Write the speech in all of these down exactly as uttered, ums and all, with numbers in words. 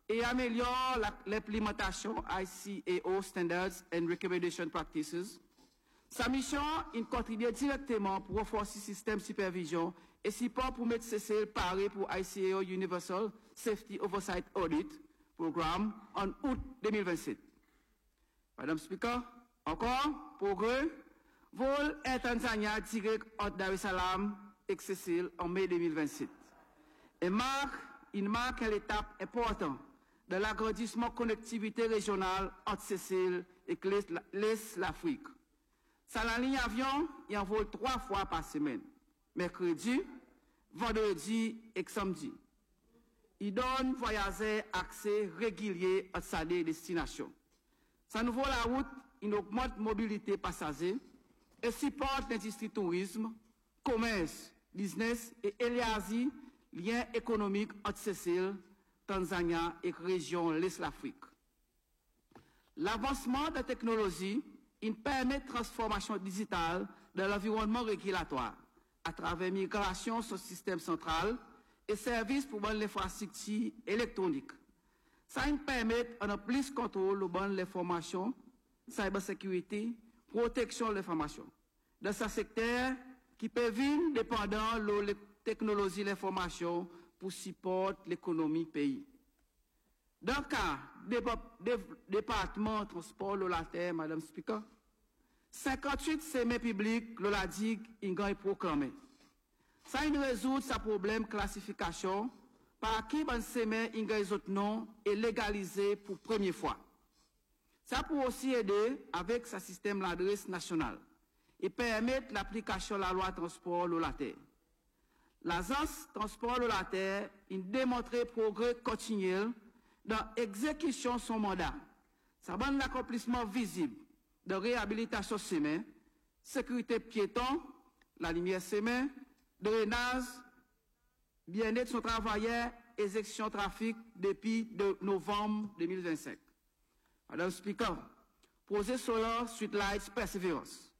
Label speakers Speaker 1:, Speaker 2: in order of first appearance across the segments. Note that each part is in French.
Speaker 1: et améliore l'implémentation I C A O Standards and Recommendation Practices. Sa mission est contribuer directement pour renforcer le système de supervision et support pour mettre C C L paré pour I C A O Universal Safety Oversight Audit Programme en août deux mille vingt-sept. Madame Speaker, encore, progrès, vol Air Tanzania direct entre Dar es Salaam et C C L en mai deux mille vingt-sept. Et marque, il marque une étape importante de l'agrandissement connectivité régionale entre C C L et l'Est l'Afrique. Ça, la ligne avion, il en vole trois fois par semaine. Mercredi, vendredi et samedi. Il donne voyageurs accès régulier à sa destination. Ça nous vaut la route, il augmente mobilité passager et supporte l'industrie tourisme, commerce, business et élargit lien économique entre C C L, Tanzania et région l'Est l'Afrique. L'avancement de la technologie il permet la transformation digitale de l'environnement régulatoire à travers migration sur le système central et services pour l'infrastructure électronique. Ça nous permet un plus contrôle de l'information, cybersécurité, protection de l'information. Dans ce secteur qui peut venir dépendant de la technologie de l'information pour supporter l'économie pays. Dans le cas du département transport de la terre, Madame Speaker, cinquante-huit semaines publics, le la digue, il est proclamé. Ça, il résout ce problème classification par qui ban semaine, il a autres noms et légalisé pour première fois. Ça peut aussi aider avec ce système l'adresse nationale et permettre l'application de la loi transport de la terre. L'agence transport de la terre, il démontré progrès continuel dans l'exécution de son mandat. Ça donne l'accomplissement visible de réhabilitation semaine, sécurité piéton, la lumière semaine, drainage, bien-être son travailleur, exécution trafic depuis de novembre deux mille vingt-cinq. Madame Speaker, projet solaire Street Lights Perseverance.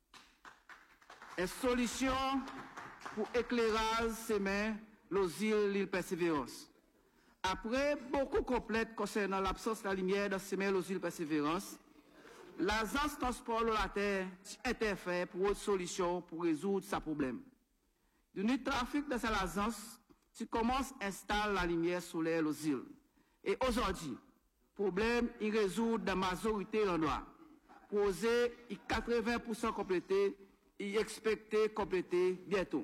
Speaker 1: Une solution pour éclairage semaine, les îles l'île Perseverance. Après beaucoup complète concernant l'absence de la lumière dans semaine, les îles Perseverance, l'agence transport de la terre interfère pour une solution pour résoudre ce problème. Du nuit trafic dans cette agence, tu commences à installer la lumière solaire aux îles. Et aujourd'hui, problème, il résout dans la majorité de l'endroit. Posé, il quatre-vingts pour cent complété, il expecté complété bientôt.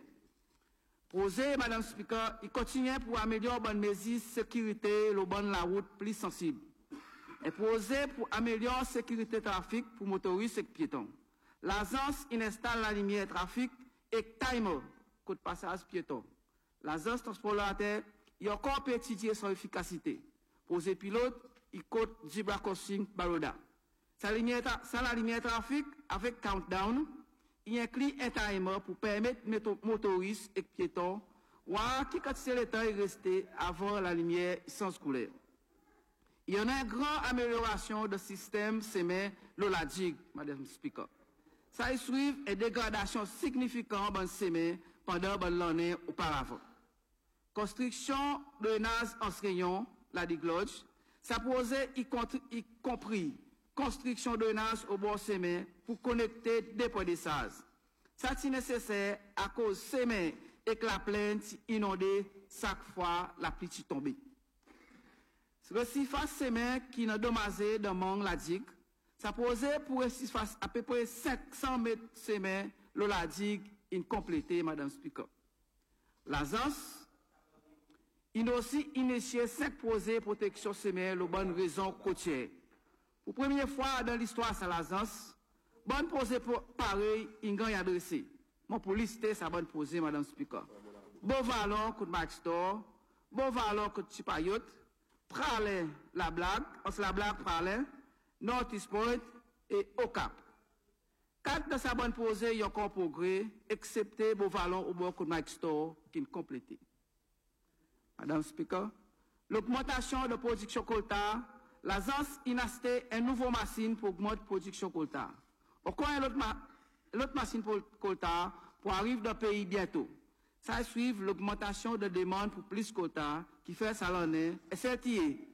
Speaker 1: Posé, Madame Speaker, il continue pour améliorer la mesure sécurité, le bon la route plus sensible. Et posé pour améliorer la sécurité trafic pour motoristes et piétons. L'agence installe la lumière trafic et timer, code passage piéton. L'agence transporteur, il a encore étudié son efficacité. Posé pilote, il code zebra crossing baroda. Sa la lumière trafic avec countdown, il inclut un timer pour permettre motoristes et piétons voir qui quand c'est le temps est resté avant la lumière sans couleur. Il y en a une grande amélioration du système semaine l'Oladig, Madame Speaker. Ça y suit une dégradation significante dans le semaine pendant l'année auparavant. Construction de naze en rayon, la diglodge, ça posait y, y compris construction de naze au bord semaine pour connecter des points de sas. Ça c'est nécessaire à cause semaine et que la plaine inondée chaque fois la pluie tombée. Le surface semaine qui n'a dommagé dans Mang la digue, ça posait pour une surface à peu près cinq cents mètres semaine, le la digue incomplétée, Madame Speaker. L'agence, il a aussi initié cinq projets de protection semaine, le bonne raison côtière. Pour la première fois dans l'histoire de l'agence, bonne projet pareil, il a adressé. Mon pour lister sa bonne projet, Madame Speaker. Bon valon, coup de Max Store, bon valon, coup de Chipayot, Pralin, la blague, on la blague Pralin, Northeast Point et Ocap. Quatre de sa bonne projet, il y a encore progrès, excepté bon valon au bon coup de Max Store, qui est complété. Madame Speaker, l'augmentation de production colta, l'agence a acheté une nouvelle machine pour augmenter la production colta. Encore une autre, ma, l'autre machine pour colta pour arriver dans le pays bientôt. Ça suit l'augmentation de demande pour plus colta qui fait ça l'année et celle qui est